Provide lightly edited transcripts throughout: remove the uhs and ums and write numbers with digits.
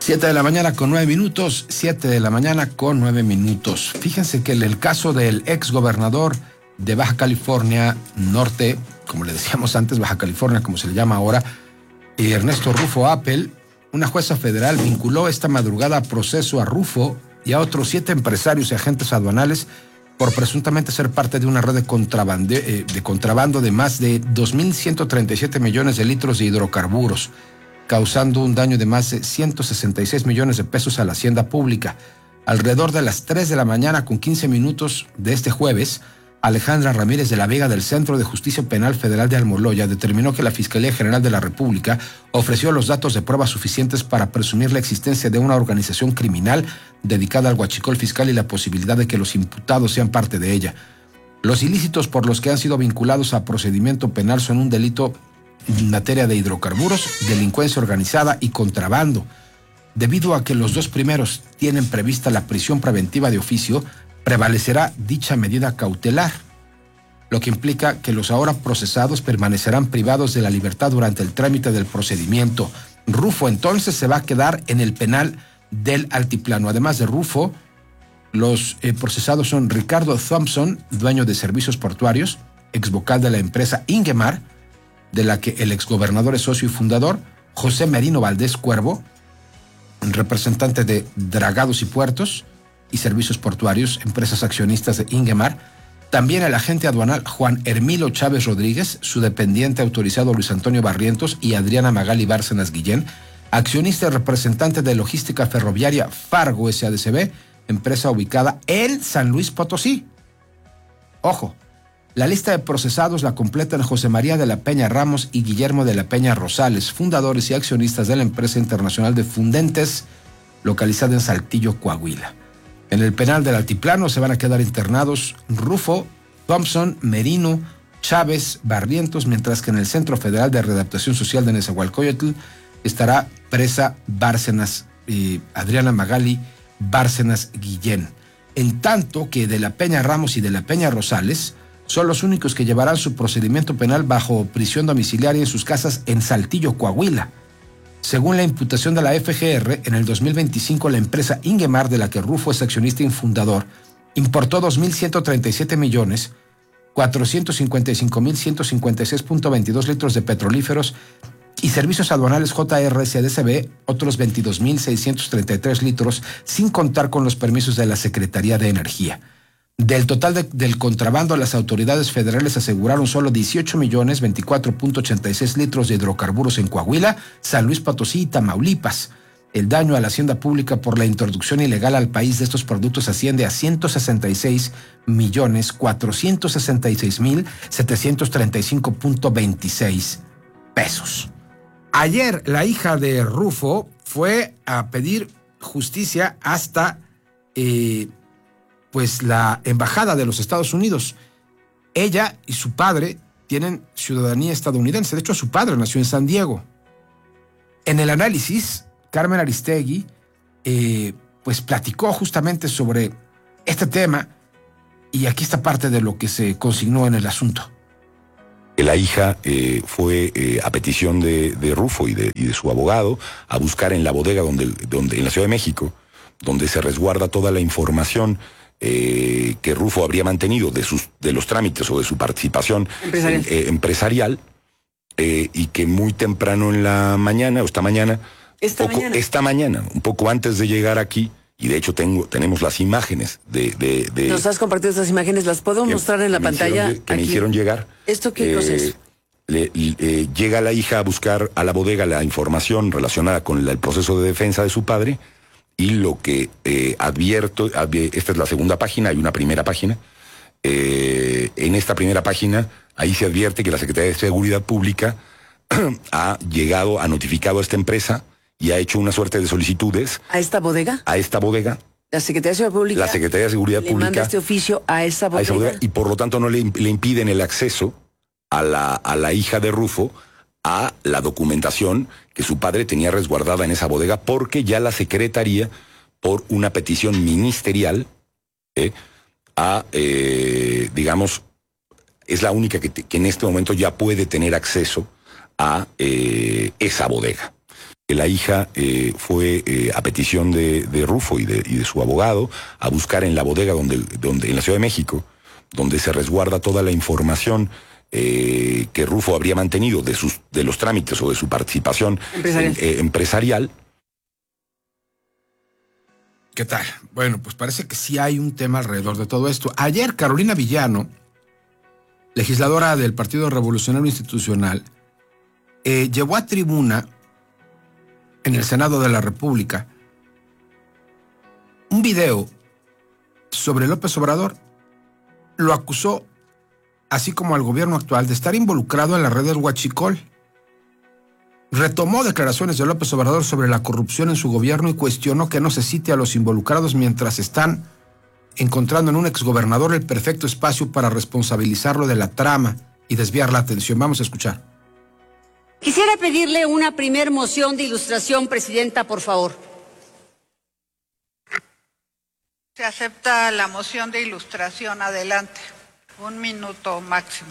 7:09 a.m, 7:09 a.m. Fíjense que el caso del ex gobernador de Baja California Norte, como le decíamos antes, Baja California, como se le llama ahora, Ernesto Rufo Appel, una jueza federal vinculó esta madrugada a proceso a Rufo y a otros 7 empresarios y agentes aduanales por presuntamente ser parte de una red de contrabando de más de 2.137 millones de litros de hidrocarburos, causando un daño de más de 166 millones de pesos a la hacienda pública. Alrededor de las 3:15 de este jueves, Alejandra Ramírez de la Vega del Centro de Justicia Penal Federal de Almoloya determinó que la Fiscalía General de la República ofreció los datos de pruebas suficientes para presumir la existencia de una organización criminal dedicada al huachicol fiscal y la posibilidad de que los imputados sean parte de ella. Los ilícitos por los que han sido vinculados a procedimiento penal son un delito en materia de hidrocarburos, delincuencia organizada y contrabando. Debido a que los dos primeros tienen prevista la prisión preventiva de oficio, prevalecerá dicha medida cautelar, lo que implica que los ahora procesados permanecerán privados de la libertad durante el trámite del procedimiento. Rufo entonces se va a quedar en el penal del Altiplano. Además de Rufo, los procesados son Ricardo Thompson, dueño de Servicios Portuarios, ex vocal de la empresa Ingemar, de la que el exgobernador es socio y fundador, José Merino Valdés Cuervo, representante de Dragados y Puertos y Servicios Portuarios, empresas accionistas de Ingemar, también el agente aduanal Juan Hermilo Chávez Rodríguez, su dependiente autorizado Luis Antonio Barrientos y Adriana Magali Bárcenas Guillén, accionista y representante de logística ferroviaria Fargo SADCB, empresa ubicada en San Luis Potosí. Ojo, la lista de procesados la completan José María de la Peña Ramos y Guillermo de la Peña Rosales, fundadores y accionistas de la empresa internacional de Fundentes, localizada en Saltillo, Coahuila. En el penal del Altiplano se van a quedar internados Rufo, Thompson, Merino, Chávez, Barrientos, mientras que en el Centro Federal de Readaptación Social de Nezahualcóyotl estará presa Bárcenas, Adriana Magali Bárcenas Guillén. En tanto que de la Peña Ramos y de la Peña Rosales son los únicos que llevarán su procedimiento penal bajo prisión domiciliaria en sus casas en Saltillo, Coahuila. Según la imputación de la FGR, en el 2025 la empresa Ingemar, de la que Rufo es accionista y fundador, importó 2.137.455.156.22 litros de petrolíferos y servicios aduanales JRSDCB, otros 22.633 litros, sin contar con los permisos de la Secretaría de Energía. Del total del contrabando, las autoridades federales aseguraron solo 18.024.86 litros de hidrocarburos en Coahuila, San Luis Potosí y Tamaulipas. El daño a la hacienda pública por la introducción ilegal al país de estos productos asciende a 166.466.735.26 pesos. Ayer la hija de Rufo fue a pedir justicia hasta la embajada de los Estados Unidos. Ella y su padre tienen ciudadanía estadounidense. De hecho, su padre nació en San Diego. En el análisis, Carmen Aristegui platicó justamente sobre este tema, y aquí está parte de lo que se consignó en el asunto. La hija fue a petición de Rufo y de su abogado a buscar en la bodega donde en la Ciudad de México, donde se resguarda toda la información que Rufo habría mantenido de los trámites o de su participación empresarial, y que muy temprano en la mañana, o esta mañana, un poco antes de llegar aquí, y de hecho tenemos las imágenes de Nos has compartido estas imágenes, ¿las puedo mostrar en la pantalla? Que me hicieron llegar. ¿Esto qué cosa es? Llega la hija a buscar a la bodega la información relacionada con el proceso de defensa de su padre, y lo que advierto, esta es la segunda página, hay una primera página. En esta primera página, ahí se advierte que la Secretaría de Seguridad Pública ha notificado a esta empresa y ha hecho una suerte de solicitudes. ¿A esta bodega? A esta bodega. La Secretaría de Seguridad Pública. La Secretaría de Seguridad Pública manda este oficio a esa bodega. Y por lo tanto no le impiden el acceso a la hija de Rufo a la documentación que su padre tenía resguardada en esa bodega, porque ya la Secretaría, por una petición ministerial, es la única que en este momento ya puede tener acceso a esa bodega. La hija fue a petición de Rufo y de su abogado a buscar en la bodega donde en la Ciudad de México, donde se resguarda toda la información que Rufo habría mantenido de los trámites o de su participación empresarial. ¿Qué tal? Bueno, pues parece que sí hay un tema alrededor de todo esto. Ayer Carolina Villano, legisladora del Partido Revolucionario Institucional, llevó a tribuna en el Senado de la República un video sobre López Obrador. Lo acusó, así como al gobierno actual, de estar involucrado en la red del huachicol. Retomó declaraciones de López Obrador sobre la corrupción en su gobierno y cuestionó que no se cite a los involucrados mientras están encontrando en un exgobernador el perfecto espacio para responsabilizarlo de la trama y desviar la atención. Vamos a escuchar. Quisiera pedirle una primer moción de ilustración, Presidenta, por favor. Se acepta la moción de ilustración. Adelante. 1 minuto máximo.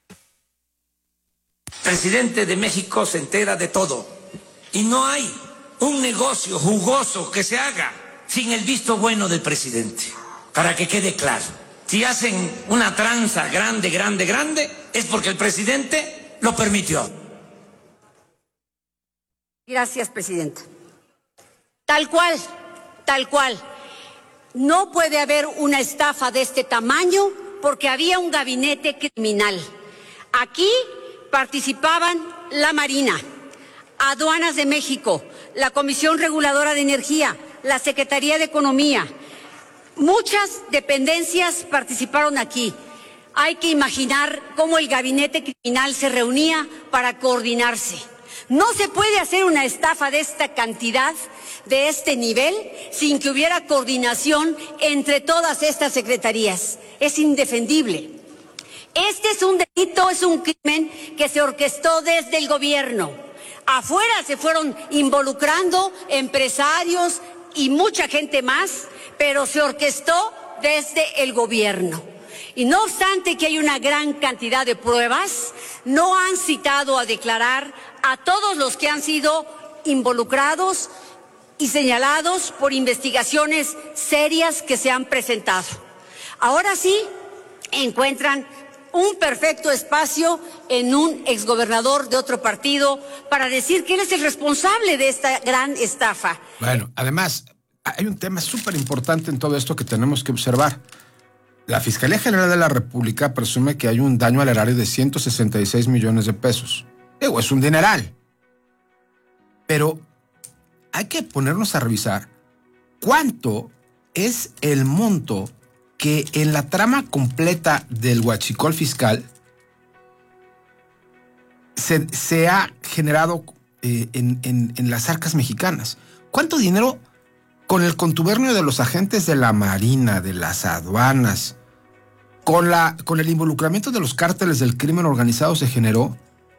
Presidente de México se entera de todo y no hay un negocio jugoso que se haga sin el visto bueno del presidente. Para que quede claro, si hacen una tranza grande, es porque el presidente lo permitió. Gracias, Presidenta. Tal cual. No puede haber una estafa de este tamaño porque había un gabinete criminal. Aquí participaban la Marina, Aduanas de México, la Comisión Reguladora de Energía, la Secretaría de Economía. Muchas dependencias participaron aquí. Hay que imaginar cómo el gabinete criminal se reunía para coordinarse. No se puede hacer una estafa de esta cantidad, de este nivel, sin que hubiera coordinación entre todas estas secretarías. Es indefendible. Este es un delito, es un crimen que se orquestó desde el gobierno. Afuera se fueron involucrando empresarios y mucha gente más, pero se orquestó desde el gobierno. Y no obstante que hay una gran cantidad de pruebas, no han citado a declarar a todos los que han sido involucrados y señalados por investigaciones serias que se han presentado. Ahora sí encuentran un perfecto espacio en un exgobernador de otro partido para decir que él es el responsable de esta gran estafa. Bueno, además, hay un tema súper importante en todo esto que tenemos que observar. La Fiscalía General de la República presume que hay un daño al erario de 166 millones de pesos. Digo, es un dineral. Pero hay que ponernos a revisar cuánto es el monto que en la trama completa del huachicol fiscal se ha generado en las arcas mexicanas. ¿Cuánto dinero con el contubernio de los agentes de la Marina, de las aduanas, con el involucramiento de los cárteles del crimen organizado se generó?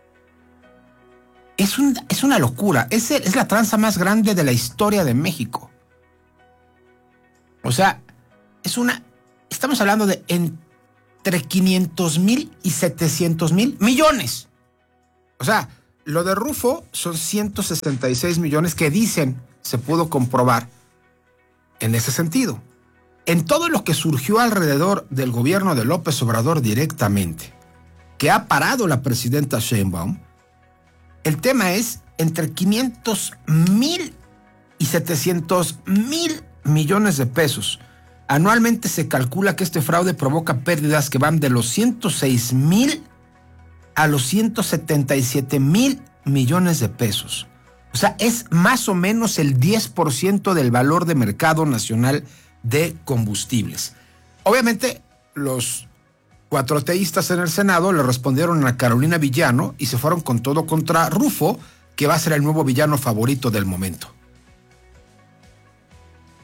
Es una locura. Es la tranza más grande de la historia de México. O sea, estamos hablando de entre 500,000 y 700,000 millones. O sea, lo de Rufo son 166 millones que dicen se pudo comprobar en ese sentido. En todo lo que surgió alrededor del gobierno de López Obrador directamente, que ha parado la presidenta Sheinbaum, el tema es entre 500,000 y 700,000 millones de pesos. Anualmente se calcula que este fraude provoca pérdidas que van de los 106,000 a los 177,000 millones de pesos. O sea, es más o menos el 10% del valor de mercado nacional de combustibles. Obviamente, los cuatroteístas en el Senado le respondieron a Carolina Villano y se fueron con todo contra Rufo, que va a ser el nuevo villano favorito del momento.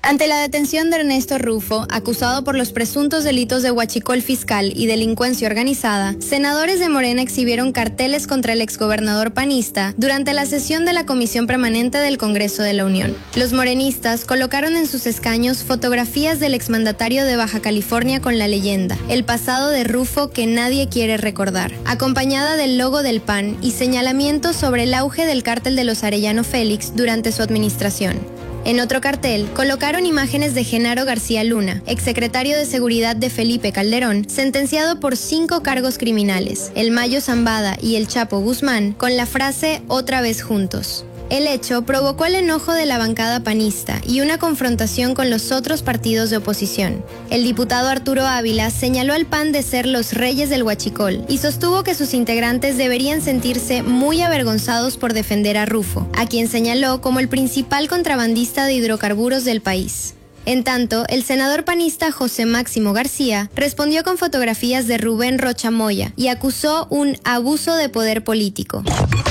Ante la detención de Ernesto Rufo, acusado por los presuntos delitos de huachicol fiscal y delincuencia organizada, senadores de Morena exhibieron carteles contra el exgobernador panista durante la sesión de la Comisión Permanente del Congreso de la Unión. Los morenistas colocaron en sus escaños fotografías del exmandatario de Baja California con la leyenda, el pasado de Rufo que nadie quiere recordar, acompañada del logo del PAN y señalamientos sobre el auge del cártel de los Arellano Félix durante su administración. En otro cartel, colocaron imágenes de Genaro García Luna, exsecretario de Seguridad de Felipe Calderón, sentenciado por 5 cargos criminales, el Mayo Zambada y el Chapo Guzmán, con la frase "otra vez juntos". El hecho provocó el enojo de la bancada panista y una confrontación con los otros partidos de oposición. El diputado Arturo Ávila señaló al PAN de ser los reyes del huachicol y sostuvo que sus integrantes deberían sentirse muy avergonzados por defender a Rufo, a quien señaló como el principal contrabandista de hidrocarburos del país. En tanto, el senador panista José Máximo García respondió con fotografías de Rubén Rocha Moya y acusó un abuso de poder político.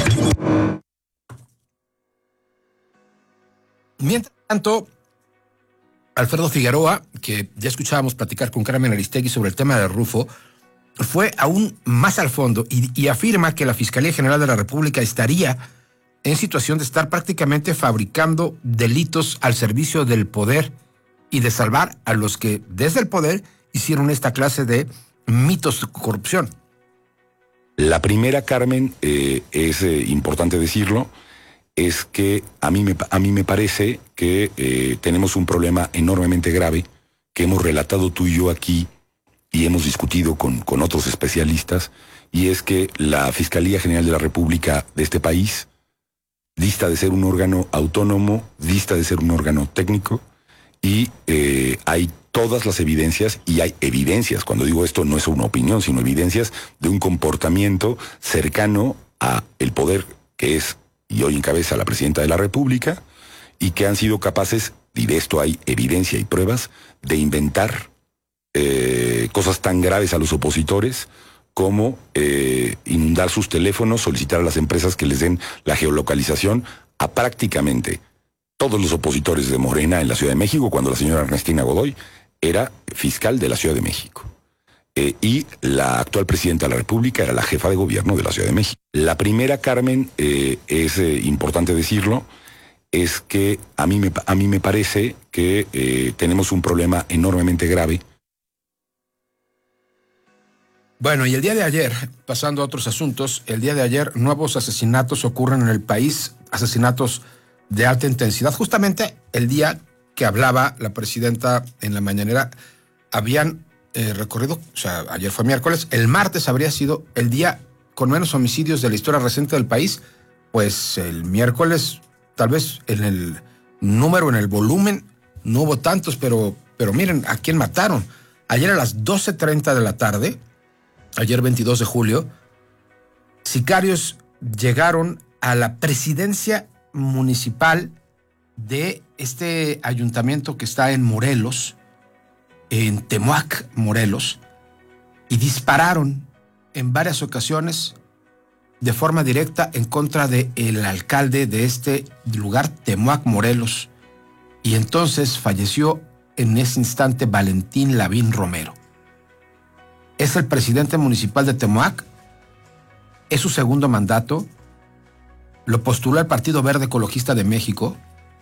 Mientras tanto, Alfredo Figueroa, que ya escuchábamos platicar con Carmen Aristegui sobre el tema de Rufo, fue aún más al fondo y afirma que la Fiscalía General de la República estaría en situación de estar prácticamente fabricando delitos al servicio del poder y de salvar a los que desde el poder hicieron esta clase de mitos de corrupción. La primera, Carmen, es importante decirlo, es que a mí me parece que tenemos un problema enormemente grave que hemos relatado tú y yo aquí y hemos discutido con otros especialistas, y es que la Fiscalía General de la República de este país dista de ser un órgano autónomo, dista de ser un órgano técnico, y hay todas las evidencias, y hay evidencias, cuando digo esto no es una opinión, sino evidencias de un comportamiento cercano a el poder que es y hoy encabeza la presidenta de la República, y que han sido capaces, y de esto hay evidencia y pruebas, de inventar cosas tan graves a los opositores como inundar sus teléfonos, solicitar a las empresas que les den la geolocalización a prácticamente todos los opositores de Morena en la Ciudad de México, cuando la señora Ernestina Godoy era fiscal de la Ciudad de México. Y la actual presidenta de la República era la jefa de gobierno de la Ciudad de México. La primera, Carmen, es importante decirlo, es que a mí me parece que tenemos un problema enormemente grave. Bueno, y el día de ayer, pasando a otros asuntos, el día de ayer nuevos asesinatos ocurren en el país, asesinatos de alta intensidad. Justamente el día que hablaba la presidenta en la mañanera, habían recorrido, o sea, ayer fue miércoles, el martes habría sido el día con menos homicidios de la historia reciente del país, pues el miércoles, tal vez en el número, en el volumen, no hubo tantos, pero miren a quién mataron. Ayer a las 12:30 de la tarde, ayer 22 de julio, sicarios llegaron a la presidencia municipal de este ayuntamiento que está en Morelos, en Temuac, Morelos, y dispararon en varias ocasiones de forma directa en contra del alcalde de este lugar, Temuac, Morelos, y entonces falleció en ese instante Valentín Lavín Romero. Es el presidente municipal de Temuac, es su segundo mandato, lo postuló el Partido Verde Ecologista de México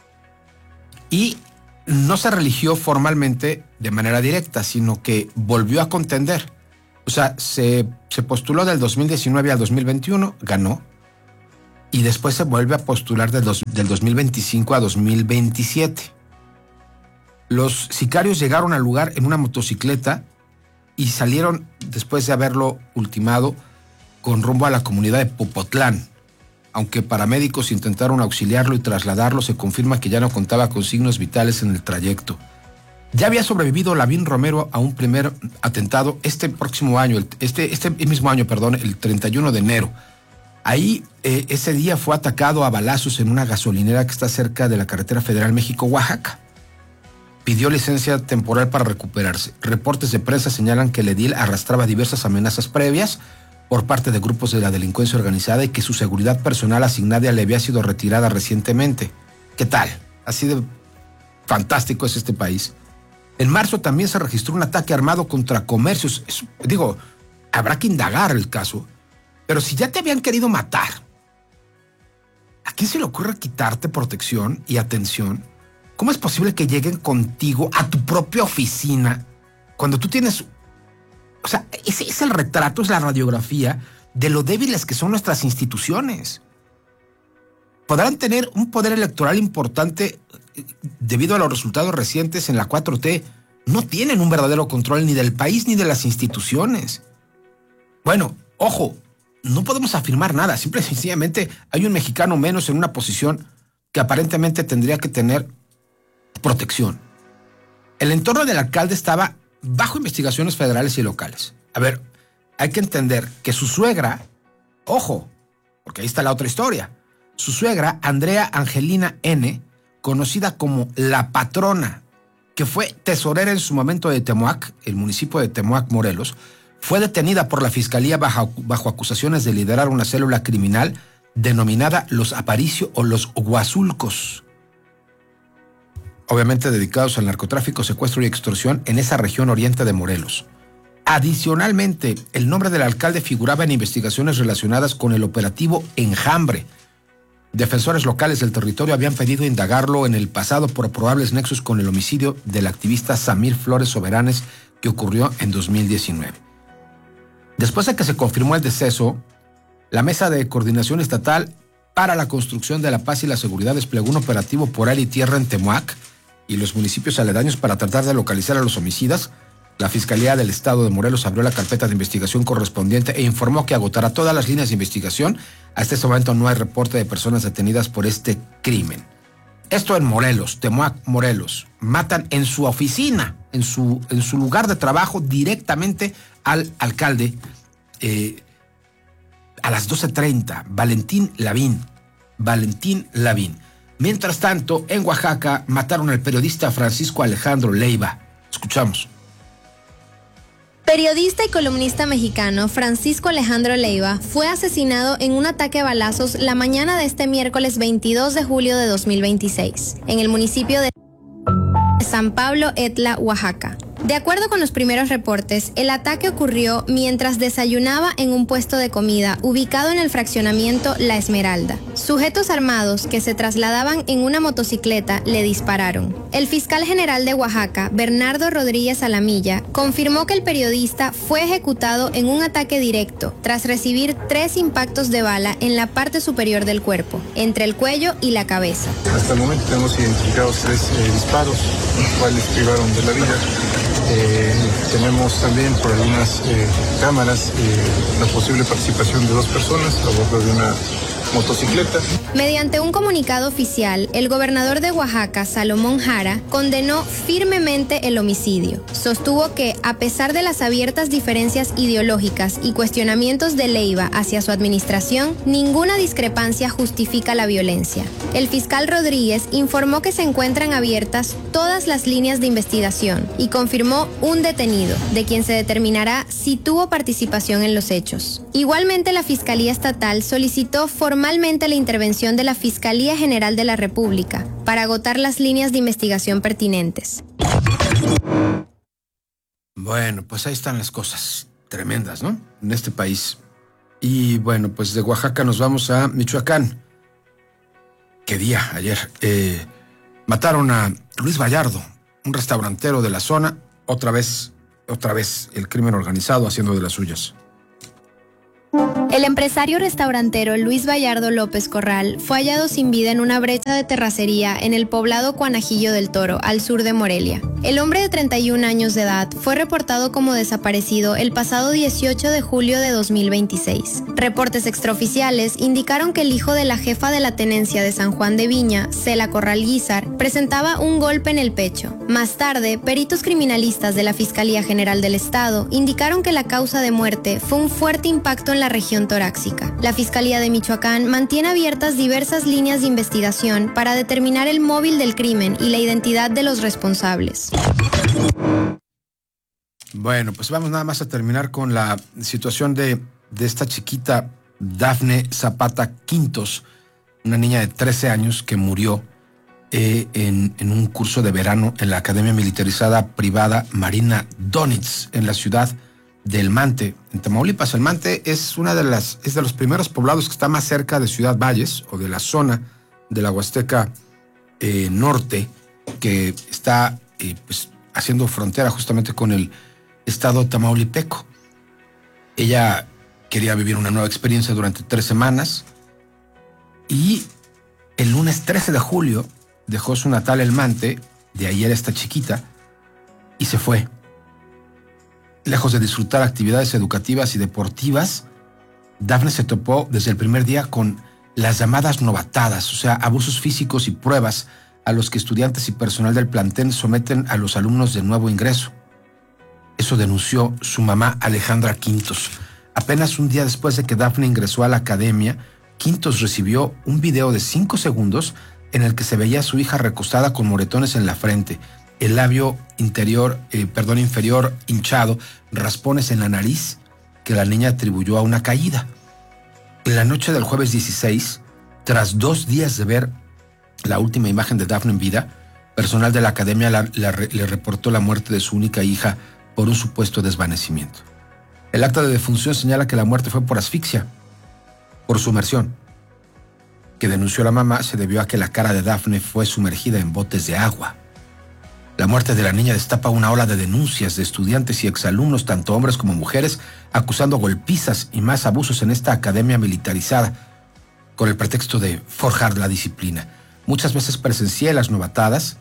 y no se religió formalmente de manera directa, sino que volvió a contender. O sea, se postuló del 2019 al 2021, ganó, y después se vuelve a postular del 2025 a 2027. Los sicarios llegaron al lugar en una motocicleta y salieron, después de haberlo ultimado, con rumbo a la comunidad de Popotlán. Aunque paramédicos intentaron auxiliarlo y trasladarlo, se confirma que ya no contaba con signos vitales en el trayecto. Ya había sobrevivido Lavín Romero a un primer atentado este próximo año, este mismo año, el 31 de enero. Ahí, ese día fue atacado a balazos en una gasolinera que está cerca de la carretera federal México-Oaxaca. Pidió licencia temporal para recuperarse. Reportes de prensa señalan que el edil arrastraba diversas amenazas previas por parte de grupos de la delincuencia organizada y que su seguridad personal asignada le había sido retirada recientemente. ¿Qué tal? Así de fantástico es este país. En marzo también se registró un ataque armado contra comercios. Habrá que indagar el caso. Pero si ya te habían querido matar, ¿a quién se le ocurre quitarte protección y atención? ¿Cómo es posible que lleguen contigo a tu propia oficina cuando tú tienes... O sea, ese es el retrato, es la radiografía de lo débiles que son nuestras instituciones. Podrán tener un poder electoral importante debido a los resultados recientes en la 4T. No tienen un verdadero control ni del país ni de las instituciones. Bueno, ojo, no podemos afirmar nada. Simple y sencillamente hay un mexicano menos en una posición que aparentemente tendría que tener protección. El entorno del alcalde estaba bajo investigaciones federales y locales. A ver, hay que entender que su suegra, ojo, porque ahí está la otra historia, su suegra, Andrea Angelina N., conocida como la patrona, que fue tesorera en su momento de Temoac, el municipio de Temoac, Morelos, fue detenida por la Fiscalía bajo acusaciones de liderar una célula criminal denominada Los Aparicio o Los Huazulcos, obviamente dedicados al narcotráfico, secuestro y extorsión en esa región oriente de Morelos. Adicionalmente, el nombre del alcalde figuraba en investigaciones relacionadas con el operativo Enjambre. Defensores locales del territorio habían pedido indagarlo en el pasado por probables nexos con el homicidio del activista Samir Flores Soberanes que ocurrió en 2019. Después de que se confirmó el deceso, la Mesa de Coordinación Estatal para la Construcción de la Paz y la Seguridad desplegó un operativo por aire y tierra en Temoac y los municipios aledaños para tratar de localizar a los homicidas. La Fiscalía del Estado de Morelos abrió la carpeta de investigación correspondiente e informó que agotará todas las líneas de investigación. Hasta este momento no hay reporte de personas detenidas por este crimen. Esto en Morelos, Temoac, Morelos. Matan en su oficina, en su lugar de trabajo, directamente al alcalde a las 12:30, Valentín Lavín. Mientras tanto, en Oaxaca mataron al periodista Francisco Alejandro Leiva. Escuchamos. Periodista y columnista mexicano Francisco Alejandro Leiva fue asesinado en un ataque a balazos la mañana de este miércoles 22 de julio de 2026, en el municipio de San Pablo Etla, Oaxaca. De acuerdo con los primeros reportes, el ataque ocurrió mientras desayunaba en un puesto de comida ubicado en el fraccionamiento La Esmeralda. Sujetos armados que se trasladaban en una motocicleta le dispararon. El fiscal general de Oaxaca, Bernardo Rodríguez Alamilla, confirmó que el periodista fue ejecutado en un ataque directo tras recibir 3 impactos de bala en la parte superior del cuerpo, entre el cuello y la cabeza. Hasta el momento tenemos identificados 3 disparos, los cuales privaron de la vida. Tenemos también por algunas cámaras la posible participación de 2 personas a bordo de una motocicleta. Mediante un comunicado oficial, el gobernador de Oaxaca, Salomón Jara, condenó firmemente el homicidio. Sostuvo que, a pesar de las abiertas diferencias ideológicas y cuestionamientos de Leiva hacia su administración, ninguna discrepancia justifica la violencia. El fiscal Rodríguez informó que se encuentran abiertas todas las líneas de investigación y confirmó un detenido, de quien se determinará si tuvo participación en los hechos. Igualmente, la Fiscalía Estatal solicitó formalmente la intervención de la Fiscalía General de la República para agotar las líneas de investigación pertinentes. Bueno, pues ahí están las cosas tremendas, ¿no? En este país. Y bueno, pues de Oaxaca nos vamos a Michoacán. ¿Qué día? Ayer. Mataron a Luis Vallardo, un restaurantero de la zona. Otra vez el crimen organizado haciendo de las suyas. El empresario restaurantero Luis Vallardo López Corral fue hallado sin vida en una brecha de terracería en el poblado Cuanajillo del Toro, al sur de Morelia. El hombre de 31 años de edad fue reportado como desaparecido el pasado 18 de julio de 2026. Reportes extraoficiales indicaron que el hijo de la jefa de la tenencia de San Juan de Viña, Cela Corral Guizar, presentaba un golpe en el pecho. Más tarde, peritos criminalistas de la Fiscalía General del Estado indicaron que la causa de muerte fue un fuerte impacto en la región torácica. La Fiscalía de Michoacán mantiene abiertas diversas líneas de investigación para determinar el móvil del crimen y la identidad de los responsables. Bueno, pues vamos nada más a terminar con la situación de esta chiquita Dafne Zapata Quintos, una niña de 13 años que murió en un curso de verano en la Academia Militarizada Privada Marina Donitz, en la ciudad de El Mante, en Tamaulipas. El Mante es es de los primeros poblados que está más cerca de Ciudad Valles, o de la zona de la Huasteca Norte, que está pues haciendo frontera justamente con el estado tamaulipeco. Ella quería vivir una nueva experiencia durante 3 semanas y el lunes 13 de julio dejó su natal El Mante, de ahí era esta chiquita, y se fue. Lejos de disfrutar actividades educativas y deportivas, Dafne se topó desde el primer día con las llamadas novatadas, o sea, abusos físicos y pruebas a los que estudiantes y personal del plantel someten a los alumnos de nuevo ingreso. Eso denunció su mamá, Alejandra Quintos. Apenas un día después de que Dafne ingresó a la academia, Quintos recibió un video de 5 segundos en el que se veía a su hija recostada con moretones en la frente, el labio inferior hinchado, raspones en la nariz que la niña atribuyó a una caída. En la noche del jueves 16, tras 2 días de ver la última imagen de Dafne en vida, personal de la academia le reportó la muerte de su única hija por un supuesto desvanecimiento. El acta de defunción señala que la muerte fue por asfixia, por sumersión. Que denunció la mamá se debió a que la cara de Dafne fue sumergida en botes de agua. La muerte de la niña destapa una ola de denuncias de estudiantes y exalumnos, tanto hombres como mujeres, acusando golpizas y más abusos en esta academia militarizada, con el pretexto de forjar la disciplina. Muchas veces presencié las novatadas,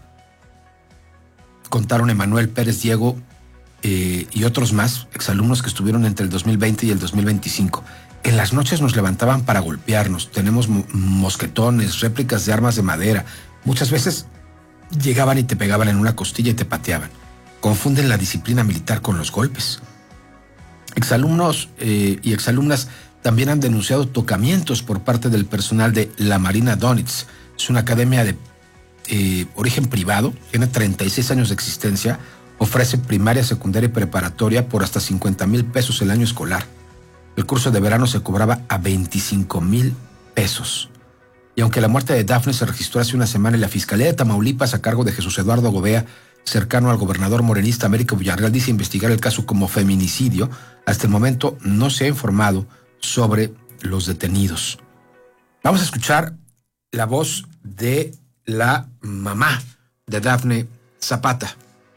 contaron Emanuel Pérez Diego y otros más, exalumnos que estuvieron entre el 2020 y el 2025. En las noches nos levantaban para golpearnos. Tenemos mosquetones, réplicas de armas de madera. Muchas veces llegaban y te pegaban en una costilla y te pateaban. Confunden la disciplina militar con los golpes. Exalumnos y exalumnas también han denunciado tocamientos por parte del personal de la Marina Donitz. Es una academia de origen privado, tiene 36 años de existencia, ofrece primaria, secundaria y preparatoria por hasta 50,000 pesos el año escolar. El curso de verano se cobraba a 25,000 pesos. Y aunque la muerte de Dafne se registró hace una semana en la Fiscalía de Tamaulipas a cargo de Jesús Eduardo Gobea, cercano al gobernador morenista Américo Villarreal, dice investigar el caso como feminicidio, hasta el momento no se ha informado sobre los detenidos. Vamos a escuchar la voz de la mamá de Dafne Zapata.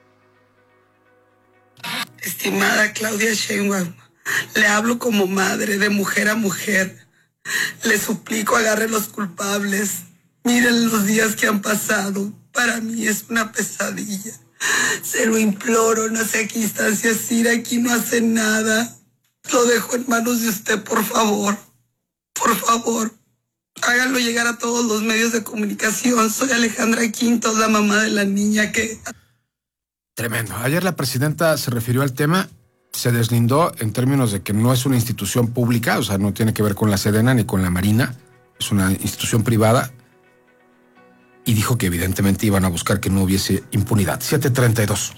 Estimada Claudia Sheinbaum, le hablo como madre, de mujer a mujer. Le suplico agarre los culpables. Miren los días que han pasado. Para mí es una pesadilla. Se lo imploro, no sé a qué instancias ir. Aquí no hace nada. Lo dejo en manos de usted, por favor. Por favor. Háganlo llegar a todos los medios de comunicación. Soy Alejandra Quintos, la mamá de la niña que... Tremendo. Ayer la presidenta se refirió al tema, se deslindó en términos de que no es una institución pública, o sea, no tiene que ver con la Sedena ni con la Marina, es una institución privada, y dijo que evidentemente iban a buscar que no hubiese impunidad. 7:32.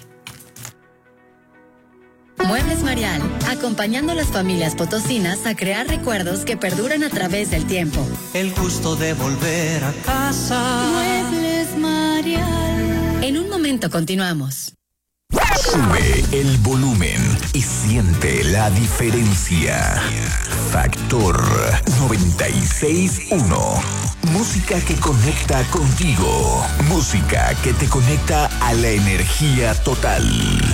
Muebles Marial, acompañando a las familias potosinas a crear recuerdos que perduran a través del tiempo. El gusto de volver a casa. Muebles Marial. En un momento continuamos. Sube el volumen y siente la diferencia. Factor 96.1. Música que conecta contigo. Música que te conecta a la energía total.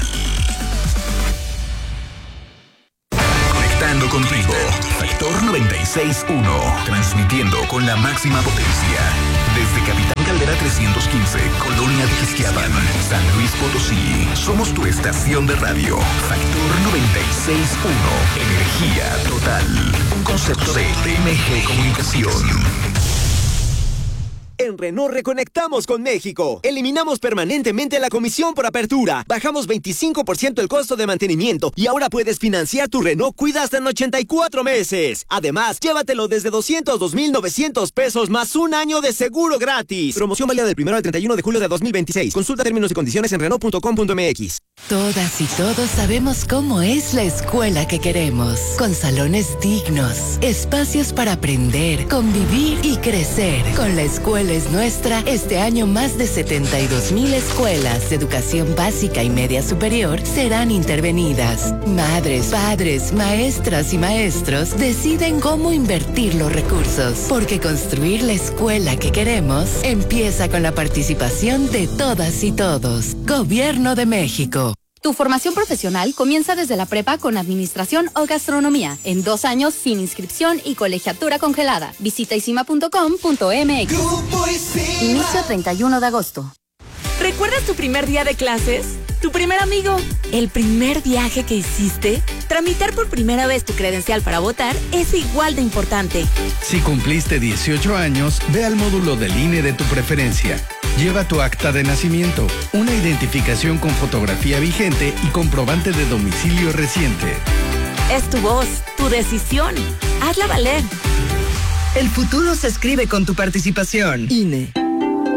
Conectando contigo. Factor 96.1. Transmitiendo con la máxima potencia. Desde Capitán Caldera 315, Colonia de Ixquiapan, San Luis Potosí. Somos tu estación de radio. Factor 96.1. Energía total. Un concepto de TMG Comunicación. En Renault reconectamos con México. Eliminamos permanentemente la comisión por apertura. Bajamos 25% el costo de mantenimiento y ahora puedes financiar tu Renault Cuida hasta en 84 meses. Además, llévatelo desde 202,900 pesos más un año de seguro gratis. Promoción válida del 1 al 31 de julio de 2026. Consulta términos y condiciones en Renault.com.mx. Todas y todos sabemos cómo es la escuela que queremos. Con salones dignos, espacios para aprender, convivir y crecer. Con la escuela escuela es nuestra, este año más de 72,000 escuelas de educación básica y media superior serán intervenidas. Madres, padres, maestras y maestros deciden cómo invertir los recursos, porque construir la escuela que queremos empieza con la participación de todas y todos. Gobierno de México. Tu formación profesional comienza desde la prepa con administración o gastronomía, en 2 años sin inscripción y colegiatura congelada. Visita isima.com.mx. Inicio 31 de agosto. ¿Recuerdas tu primer día de clases? ¿Tu primer amigo? ¿El primer viaje que hiciste? Tramitar por primera vez tu credencial para votar es igual de importante. Si cumpliste 18 años, ve al módulo del INE de tu preferencia. Lleva tu acta de nacimiento, una identificación con fotografía vigente y comprobante de domicilio reciente. Es tu voz, tu decisión. Hazla valer. El futuro se escribe con tu participación. INE.